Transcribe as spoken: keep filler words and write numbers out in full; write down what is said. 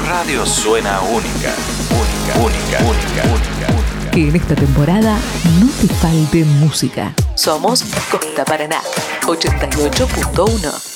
radio suena única, única, única, única, única, única. Que en esta temporada no te falte música. Somos Costa Paraná, ochenta y ocho punto uno.